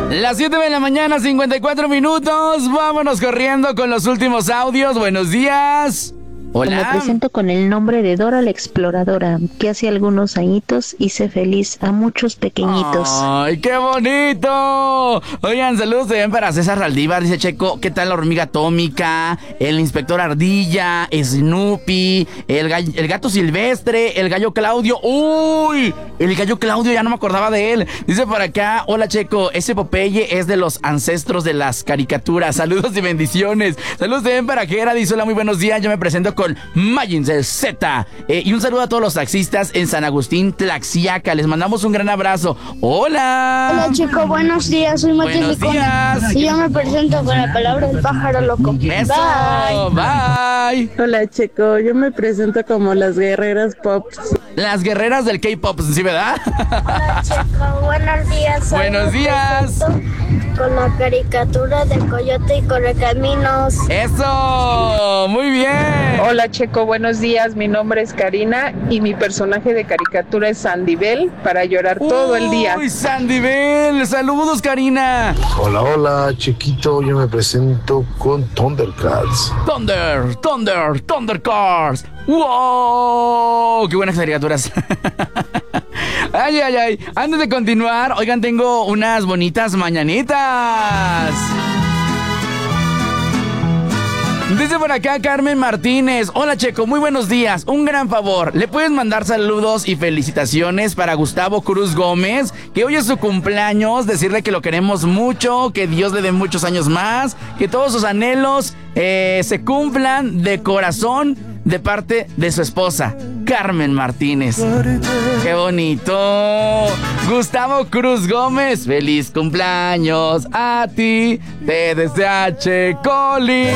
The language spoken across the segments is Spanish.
Las 7 de la mañana, 54 minutos. Vámonos corriendo con los últimos audios. Buenos días. Hola. Me presento con el nombre de Dora la Exploradora, que hace algunos añitos hice feliz a muchos pequeñitos. ¡Ay, qué bonito! Oigan, saludos también para César Raldívar. Dice Checo, ¿qué tal la hormiga atómica? El inspector Ardilla, Snoopy, el gato silvestre, el gallo Claudio. ¡Uy! El gallo Claudio, ya no me acordaba de él. Dice por acá, hola Checo, ese Popeye es de los ancestros de las caricaturas. Saludos y bendiciones. Saludos también para Gera. Dice, hola, muy buenos días. Yo me presento con Magins del Z. Y un saludo a todos los taxistas en San Agustín, Tlaxiaca. Les mandamos un gran abrazo. ¡Hola! Hola, Checo, buenos días. Soy Mati Licona. Y yo me presento con la palabra del pájaro loco. ¡Eso! Bye. Bye. Hola, Checo. Yo me presento como las guerreras Pops. Las guerreras del K-pop, ¿sí, verdad? Hola, Checo, buenos días. Buenos días. Con la caricatura de Coyote y Correcaminos. ¡Eso! ¡Muy bien! Hola, Checo. Buenos días. Mi nombre es Karina y mi personaje de caricatura es Sandy Bell para llorar todo el día. ¡Uy, Sandy Bell! ¡Saludos, Karina! Hola, hola, chiquito. Yo me presento con Thundercats. Thundercars. ¡Wow! ¡Qué buenas caricaturas! ¡Ay, ay, ay! Antes de continuar, oigan, tengo unas bonitas mañanitas. Dice por acá Carmen Martínez. Hola Checo, muy buenos días. Un gran favor, ¿le puedes mandar saludos y felicitaciones para Gustavo Cruz Gómez? Que hoy es su cumpleaños, decirle que lo queremos mucho, que Dios le dé muchos años más, que todos sus anhelos se cumplan de corazón de parte de su esposa, Carmen Martínez. ¡Qué bonito! Gustavo Cruz Gómez, feliz cumpleaños a ti, te desea Checolín.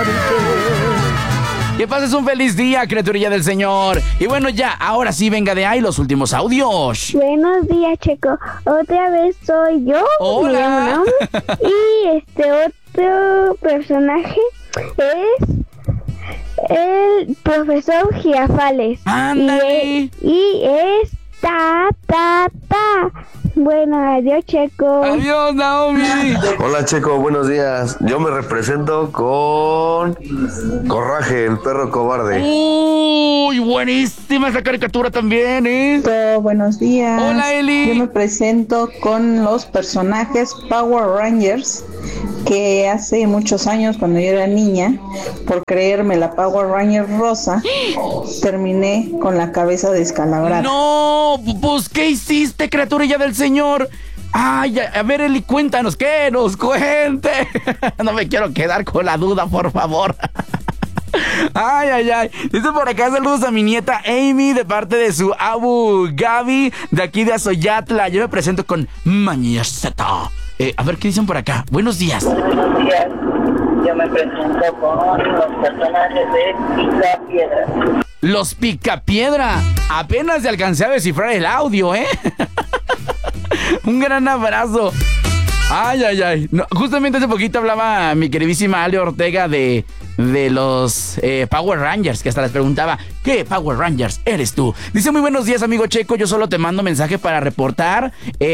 Que pases un feliz día, criaturilla del Señor. Y bueno, ya, ahora sí, venga de ahí los últimos audios. Buenos días, Checo. Otra vez soy yo. Hola. Me llamo Naomi. Y otro personaje es el profesor Girafales. ¡Ándale! Y es ta. Bueno, adiós, Checo. Adiós, Naomi. Hola, Checo. Buenos días. Yo me represento con Coraje, el perro cobarde. Uy, buenísima esa caricatura también, ¿eh? Buenos días. Hola, Eli. Yo me presento con los personajes Power Rangers, que hace muchos años, cuando yo era niña, por creerme la Power Ranger rosa, terminé con la cabeza descalabrada. No, pues ¿qué hiciste, criaturilla del Señor? Ay, a ver, Eli, cuéntanos, ¿qué nos cuente? No me quiero quedar con la duda, por favor. Ay, ay, ay. Dice por acá, saludos a mi nieta Amy de parte de su abu Gaby de aquí de Azoyatla. Yo me presento con Mañezeta. A ver, ¿qué dicen por acá? Buenos días. Buenos días. Yo me presento con los personajes de Picapiedra. Los Picapiedra. Apenas te alcancé a descifrar el audio, ¿eh? Un gran abrazo. Ay, ay, ay. No, justamente hace poquito hablaba mi queridísima Ale Ortega de los Power Rangers, que hasta les preguntaba, ¿qué Power Rangers eres tú? Dice, muy buenos días, amigo Checo, yo solo te mando mensaje para reportar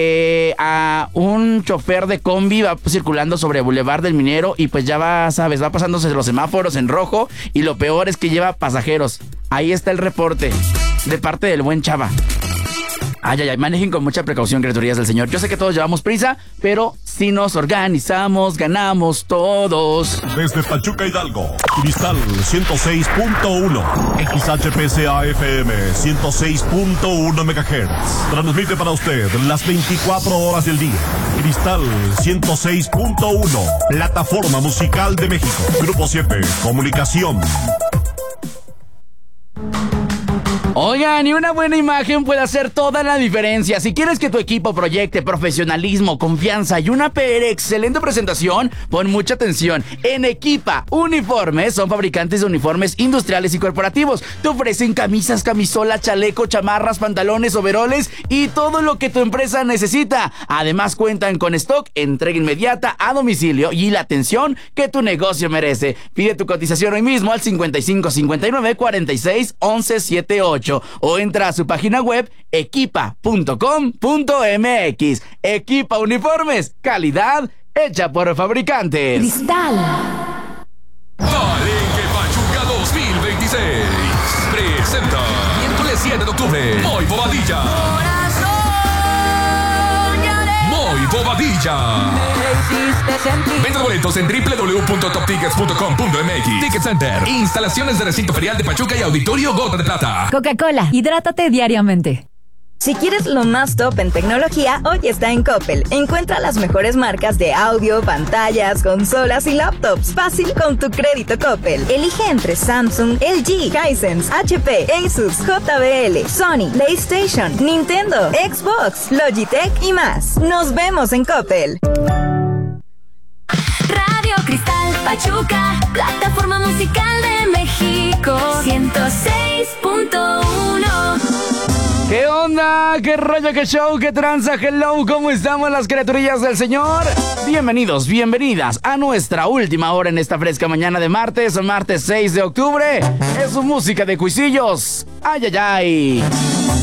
a un chofer de combi, va circulando sobre Boulevard del Minero y pues ya va, sabes, va pasándose los semáforos en rojo y lo peor es que lleva pasajeros. Ahí está el reporte de parte del buen Chava. Ay, ay, ay, manejen con mucha precaución, criaturías del Señor. Yo sé que todos llevamos prisa, pero si nos organizamos, ganamos todos. Desde Pachuca, Hidalgo, Cristal 106.1, XHPCA FM 106.1 MHz. Transmite para usted las 24 horas del día. Cristal 106.1, plataforma musical de México. Grupo 7, comunicación. Oigan, y una buena imagen puede hacer toda la diferencia. Si quieres que tu equipo proyecte profesionalismo, confianza y una excelente presentación, pon mucha atención. En Equipa Uniformes son fabricantes de uniformes industriales y corporativos. Te ofrecen camisas, camisolas, chaleco, chamarras, pantalones, overoles y todo lo que tu empresa necesita. Además cuentan con stock, entrega inmediata a domicilio y la atención que tu negocio merece. Pide tu cotización hoy mismo al 55 59 46 11 78. 18 o entra a su página web equipa.com.mx. Equipa Uniformes, calidad hecha por fabricantes. Cristal. Palenque Pachuca 2026 presenta miércoles 7 de octubre Moy Bobadilla. Moy Bobadilla. Venta de boletos en www.toptickets.com.mx. Ticket Center. Instalaciones de recinto ferial de Pachuca y Auditorio Gota de Plata. Coca-Cola, hidrátate diariamente. Si quieres lo más top en tecnología, hoy está en Coppel. Encuentra las mejores marcas de audio, pantallas, consolas y laptops. Fácil con tu crédito Coppel. Elige entre Samsung, LG, Hisense, HP, Asus, JBL, Sony, PlayStation, Nintendo, Xbox, Logitech y más. Nos vemos en Coppel. Radio Cristal Pachuca, plataforma musical de México, 106.1. ¿Qué onda? ¿Qué rollo? ¿Qué show? ¿Qué tranza? Hello, ¿cómo estamos las criaturillas del Señor? Bienvenidos, bienvenidas a nuestra última hora en esta fresca mañana de martes 6 de octubre. Es su música de cuisillos. ¡Ay, ay, ay!